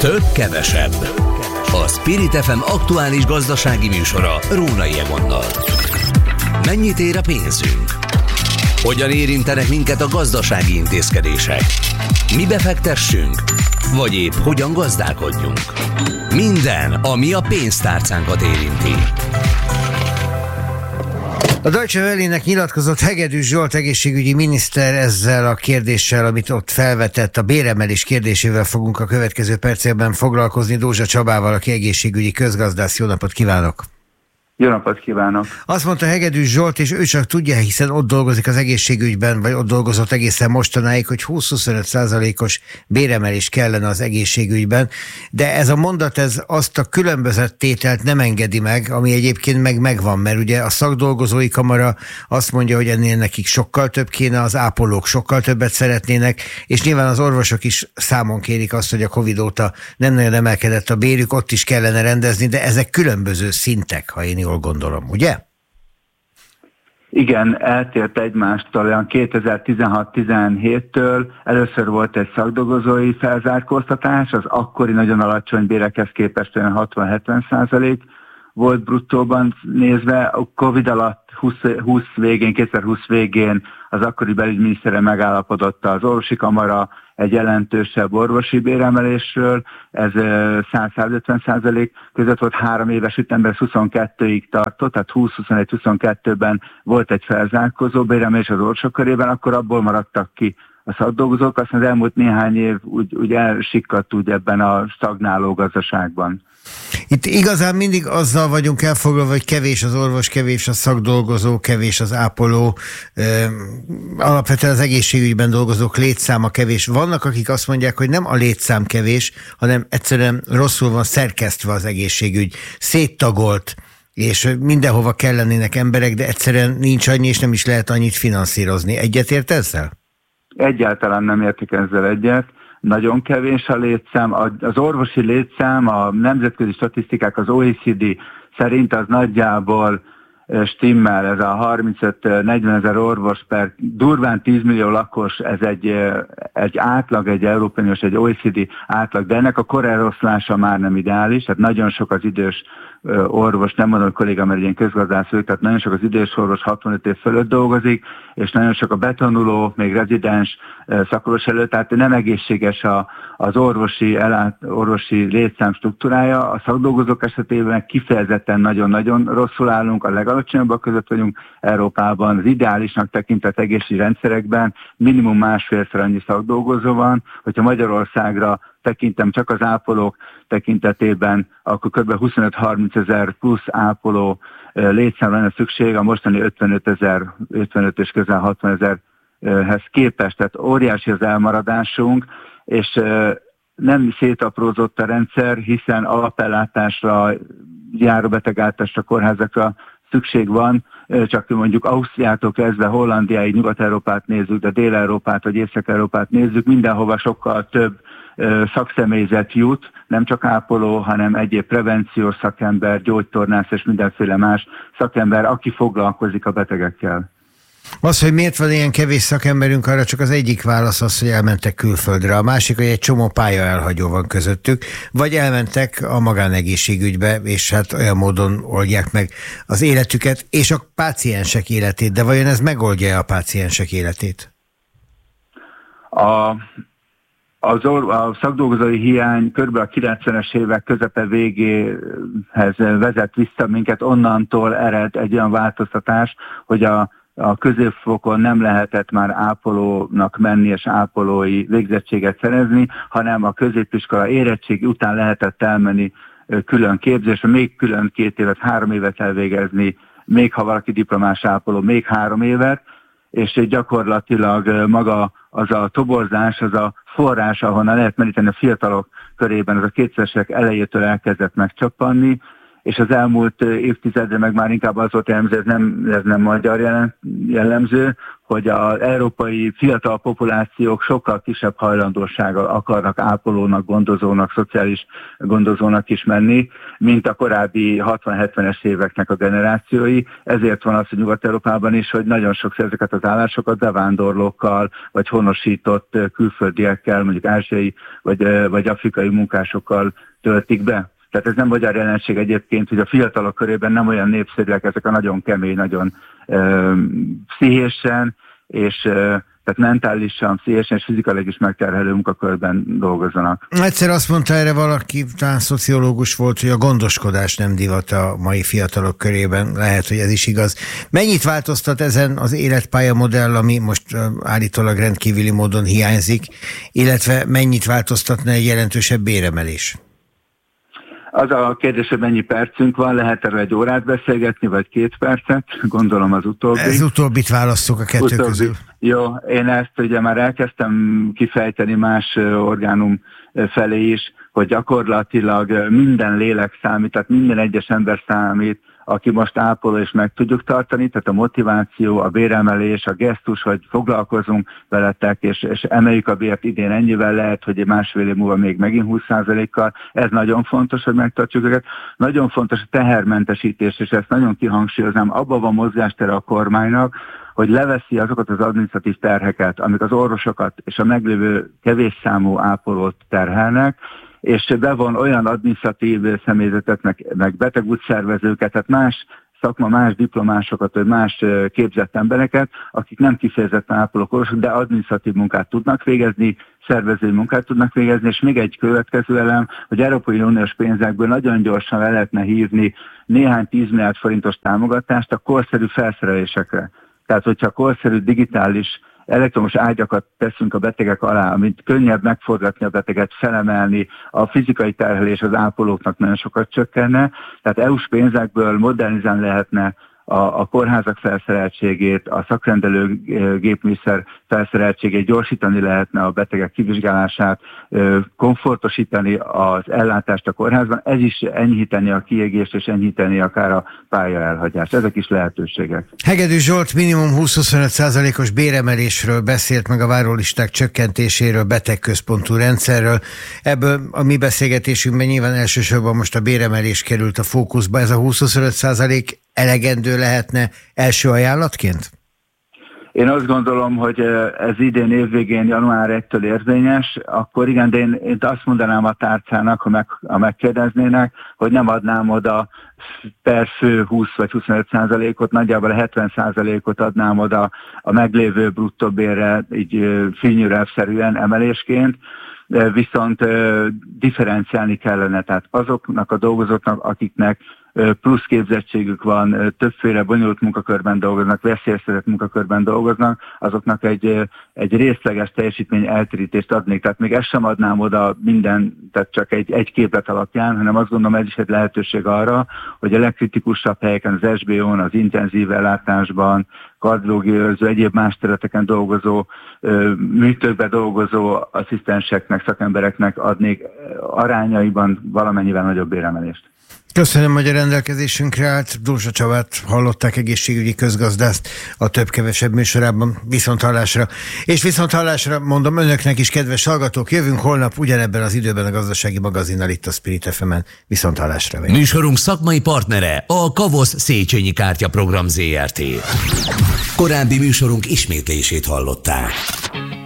Több kevesebb. A Spirit FM aktuális gazdasági műsora Rónai Egonnal. Mennyit ér a pénzünk? Hogyan érintenek minket a gazdasági intézkedések? Mi befektessünk? Vagy épp hogyan gazdálkodjunk? Minden, ami a pénztárcánkat érinti. A Deutsche Welle-nek nyilatkozott Hegedűs Zsolt egészségügyi miniszter ezzel a kérdéssel, amit ott felvetett. A béremelés kérdésével fogunk a következő percekben foglalkozni Dózsa Csabával, aki egészségügyi közgazdász. Jó napot kívánok! Jó napot kívánok! Azt mondta Hegedűs Zsolt, és ő csak tudja, hiszen ott dolgozik az egészségügyben, vagy ott dolgozott egészen mostanáig, hogy 20-25%-os béremelés kellene az egészségügyben, de ez a mondat azt a különbözött tételt nem engedi meg, ami egyébként megvan, mert ugye a szakdolgozói kamara azt mondja, hogy ennél nekik sokkal több kéne, az ápolók sokkal többet szeretnének, és nyilván az orvosok is számon kérik azt, hogy a Covid óta nem nagyon emelkedett a bérük, ott is kellene rendezni, de ezek különböző szintek, ha én jól gondolom, ugye? Igen, eltért egymástól, olyan 2016-17-től először volt egy szakdolgozói felzárkóztatás, az akkori nagyon alacsony bérekhez képest olyan 60-70% volt bruttóban nézve. A Covid alatt 2020 végén az akkori belügyminisztere megállapodott az orvosi kamara egy jelentősebb orvosi béremelésről, ez 100-150% között volt 3 éves ütemben, 22-ig tartott, tehát 20-21-22-ben volt egy felzárkózó béremelés az orvosok körében, akkor abból maradtak ki a szakdolgozók, aztán az elmúlt néhány év úgy elsikkadt úgy ebben a stagnáló gazdaságban. Itt igazán mindig azzal vagyunk elfoglalva, hogy kevés az orvos, kevés a szakdolgozó, kevés az ápoló, alapvetően az egészségügyben dolgozók létszáma kevés. Vannak, akik azt mondják, hogy nem a létszám kevés, hanem egyszerűen rosszul van szerkesztve az egészségügy, széttagolt, és mindenhova kellenének emberek, de egyszerűen nincs annyi, és nem is lehet annyit finanszírozni. Egyetért ezzel? Egyáltalán nem értek ezzel egyet. Nagyon kevés a létszám. Az orvosi létszám, a nemzetközi statisztikák, az OECD szerint az nagyjából stimmel, ez a 35-40 ezer orvos per durván 10 millió lakos, ez egy átlag, egy Európai Uniós, egy OECD átlag, de ennek a koreloszlása már nem ideális, tehát nagyon sok az idős orvos, nem mondom, hogy kolléga, mert ilyen közgazdász ők, tehát nagyon sok az idős orvos 65 év fölött dolgozik, és nagyon sok a betanuló, még rezidens szakorvos előtt, tehát nem egészséges az orvosi létszám struktúrája. A szakdolgozók esetében kifejezetten nagyon-nagyon rosszul állunk, a legalacsonyabbak között vagyunk Európában, az ideálisnak tekintett egészségügyi rendszerekben minimum 1,5-szer annyi szakdolgozó van. Hogyha Magyarországra tekintem csak az ápolók tekintetében, akkor kb. 25-30 ezer plusz ápoló létszámra lenne szükség, a mostani 55 és közel 60 ezerhez képest. Tehát óriási az elmaradásunk, és nem szétaprózott a rendszer, hiszen alapellátásra, járóbetegátásra, kórházakra szükség van, csak mondjuk Ausztriától kezdve Hollandiáig, Nyugat-Európát nézzük, de Dél-Európát vagy Észak-Európát nézzük, mindenhova sokkal több szakszemélyzet jut, nem csak ápoló, hanem egyéb prevenciós szakember, gyógytornász és mindenféle más szakember, aki foglalkozik a betegekkel. Az, hogy miért van ilyen kevés szakemberünk, arra csak az egyik válasz az, hogy elmentek külföldre. A másik, hogy egy csomó pálya elhagyó van közöttük, vagy elmentek a magánegészségügybe, és hát olyan módon oldják meg az életüket, és a páciensek életét. De vajon ez megoldja a páciensek életét? A szakdolgozói hiány kb. A 90-es évek közepe végéhez vezet vissza minket, onnantól ered egy olyan változtatás, hogy a középfokon nem lehetett már ápolónak menni és ápolói végzettséget szerezni, hanem a középiskola érettségi után lehetett elmenni külön képzésre, még külön 2 évet, 3 évet elvégezni, még ha valaki diplomás ápoló, még 3 évet, és gyakorlatilag maga az a toborzás, az a forrás, ahonnan lehet meríteni a fiatalok körében, az a 2000-es évek elejétől elkezdett megcsappanni, és az elmúlt évtizedben meg már inkább az volt jellemző, ez nem magyar jellemző, hogy az európai fiatal populációk sokkal kisebb hajlandósággal akarnak ápolónak, gondozónak, szociális gondozónak is menni, mint a korábbi 60-70-es éveknek a generációi. Ezért van az, hogy Nyugat-Európában is, hogy nagyon sokszor ezeket az állásokat bevándorlókkal, vagy honosított külföldiekkel, mondjuk ázsiai vagy afrikai munkásokkal töltik be. Tehát ez nem magyar jelenség egyébként, hogy a fiatalok körében nem olyan népszerűek ezek a nagyon kemény, nagyon pszichésen, és tehát mentálisan, pszichésen és fizikailag is megterhelő munkakörben dolgozzanak. Egyszer azt mondta erre valaki, talán szociológus volt, hogy a gondoskodás nem divat a mai fiatalok körében. Lehet, hogy ez is igaz. Mennyit változtat ezen az életpályamodell, ami most állítólag rendkívüli módon hiányzik, illetve mennyit változtatna egy jelentősebb béremelés? Az a kérdés, hogy mennyi percünk van, lehet erről egy órát beszélgetni, vagy 2 percet, gondolom az utóbbi. Ez utóbbit választjuk a kettő közül. Jó, én ezt ugye már elkezdtem kifejteni más orgánum felé is, hogy gyakorlatilag minden lélek számít, tehát minden egyes ember számít, aki most ápoló és meg tudjuk tartani, tehát a motiváció, a béremelés, a gesztus, hogy foglalkozunk veletek, és emeljük a bért idén ennyivel, lehet, hogy másfél év múlva még megint 20%-kal. Ez nagyon fontos, hogy megtartjuk őket. Nagyon fontos a tehermentesítés, és ezt nagyon kihangsúlyoznám, abban van mozgástere a kormánynak, hogy leveszi azokat az adminisztratív terheket, amik az orvosokat és a meglévő kevés számú ápolót terhelnek, és bevon olyan adminisztratív személyzetet, meg betegútszervezőket, tehát más szakma, más diplomásokat, vagy más képzett embereket, akik nem kifejezetten ápolók, de adminisztratív munkát tudnak végezni, szervezői munkát tudnak végezni, és még egy következő elem, hogy Európai Uniós pénzekből nagyon gyorsan le lehetne hívni néhány 10 milliárd forintos támogatást a korszerű felszerelésekre. Tehát, hogyha korszerű digitális elektromos ágyakat teszünk a betegek alá, amit könnyebb megforgatni a beteget, felemelni, a fizikai terhelés az ápolóknak nagyon sokat csökkenne. Tehát EU-s pénzekből modernizálni lehetne a kórházak felszereltségét, a szakrendelő gépműszer felszereltségét, gyorsítani lehetne a betegek kivizsgálását, komfortosítani az ellátást a kórházban, ez is enyhíteni a kiégést és enyhíteni akár a pályaelhagyást. Ezek is lehetőségek. Hegedű Zsolt minimum 20-25%-os béremelésről beszélt, meg a várólisták csökkentéséről, betegközpontú rendszerről. Ebből a mi beszélgetésünkben nyilván elsősorban most a béremelés került a fókuszba. Ez a 20-25% elegendő lehetne első ajánlatként? Én azt gondolom, hogy ez idén évvégén, január 1-től érvényes, akkor igen, de én azt mondanám a tárcának, ha megkérdeznének, hogy nem adnám oda per fő 20 vagy 25%-ot, nagyjából a 70%-ot adnám oda a meglévő bruttó bérre, így fényűrelvszerűen emelésként, viszont differenciálni kellene, tehát azoknak a dolgozóknak, akiknek plusz képzettségük van, többféle bonyolult munkakörben dolgoznak, veszélyeztetett munkakörben dolgoznak, azoknak egy részleges teljesítmény eltérítést adnék. Tehát még ezt sem adnám oda minden, tehát csak egy képlet alapján, hanem azt gondolom, ez is egy lehetőség arra, hogy a legkritikusabb helyeken, az SBO-n, az intenzív ellátásban, kardiológiai őrző, egyéb más területeken dolgozó, műtőkben dolgozó asszisztenseknek, szakembereknek adnék arányaiban valamennyivel nagyobb béremelést. Köszönöm, hogy a rendelkezésünkre állt. Dózsa Csabát hallották, egészségügyi közgazdászt a Több-kevesebb műsorában. Viszonthallásra. És viszonthallásra mondom önöknek is, kedves hallgatók, jövünk holnap ugyanebben az időben a Gazdasági Magazinnal itt a Spirit FM-en. Viszonthallásra. Műsorunk szakmai partnere a Kavosz Széchenyi Kártya Program ZRT. Korábbi műsorunk ismétlését hallották.